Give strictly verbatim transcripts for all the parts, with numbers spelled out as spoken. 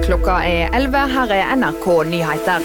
Klokka er elleve, her er N R K Nyheter.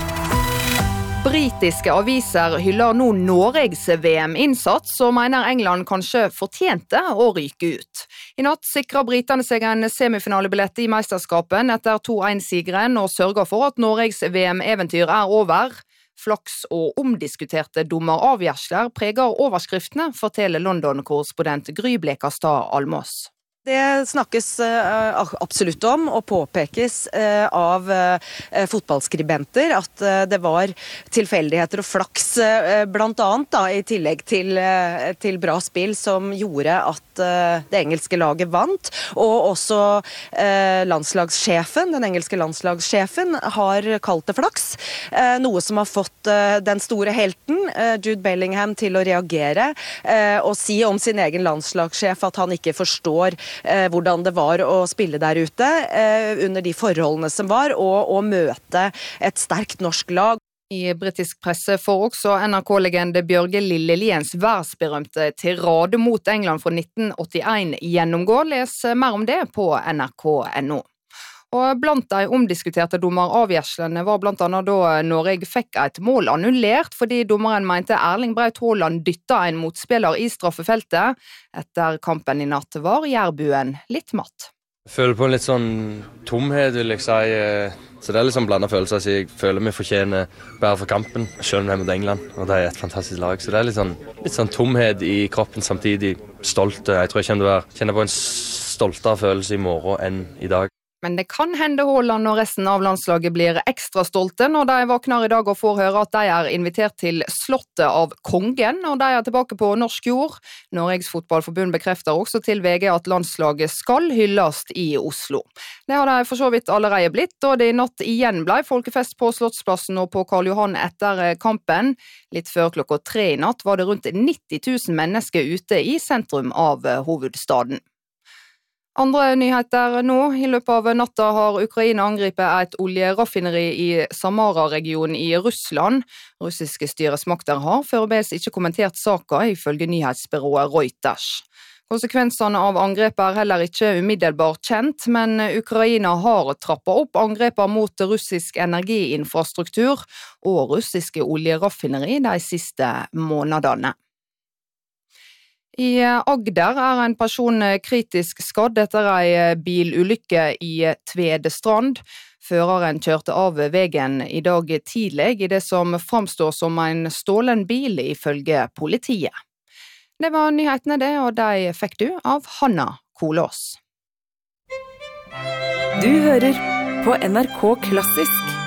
Britiske aviser hyller nå Norges V M-innsats, og mener England kanskje fortjente å ryke ut. I natt sikrer britene seg en semifinalebillett i mesterskapen etter to en-sigeren og sørger for at Norges V M-eventyr er over. Flaks og omdiskuterte dommeravgjørelser preger overskriftene, forteller London-korrespondent Gry Blekastad Almås. Det snakkes uh, absolutt om og påpekes uh, av uh, fotballskribenter at uh, det var tilfeldigheter og flaks uh, blant annet da, i tillegg til, uh, til bra spill som gjorde at uh, det engelske laget vant, og også uh, landslagssjefen, den engelske landslagssjefen har kalt det flaks, uh, noe som har fått uh, den store helten uh, Jude Bellingham til å reagere uh, og si om sin egen landslagssjef at han ikke forstår Eh, hvordan det var å spille der ute eh, under de forholdene som var, og å møte et sterkt norsk lag. I britisk presse får også N R K-legende Bjørge Lilleliens verdensberømte tirade mot England fra nitten åttien gjennomgå. Les mer om det på N R K punktum N O. Og blant de omdiskuterte dommeravgjørslene var blant annet da Norge fikk et mål annullert fordi dommeren mente Erling Braut Haaland dytta en motspiller i straffefeltet. Etter kampen i natt var jærbuen litt matt. Jeg føler på en litt sånn tomhet, vil jeg si. Så det er litt sånn blandet følelser. Så jeg føler vi fortjener bedre for kampen, selv om det er mot England. Og det er et fantastisk lag. Så det er litt sånn, litt sånn tomhet i kroppen, samtidig stolte. Jeg tror jeg kjenner, være, kjenner på en stoltere følelse i morgen enn i dag. Men det kan hende Haaland og resten av landslaget blir ekstra stolte når de våkner i dag og får høre at de er invitert til slottet av kongen, og de er tilbake på norsk jord. Norges fotballforbund bekrefter også til V G at landslaget skal hylles i Oslo. Det har de for så vidt allerede blitt, og det i natt igjen ble folkefest på Slottsplassen og på Karl Johan etter kampen. Litt før klokka tre i natt var det rundt nitti tusen mennesker ute i sentrum av hovedstaden. Andre nyheter nå. I løpet av natta har Ukraina angripet et oljeraffineri i Samara-regionen i Russland. Russiske styresmakter har foreløpig ikke kommentert saken, ifølge nyhetsbyrået Reuters. Konsekvensene av angrepet er heller ikke umiddelbart kjent, men Ukraina har trappet opp angrepet mot russisk energiinfrastruktur og russiske oljeraffineri de siste månedene. I Agder er en person kritisk skadd etter en bilulykke i Tvedestrand. Føreren kjørte av veien i dag tidlig i det som framstår som en stålen bil ifølge politiet. Det var nyhetene det, og de fikk du av Hanna Kolås. Du hører på N R K Klassisk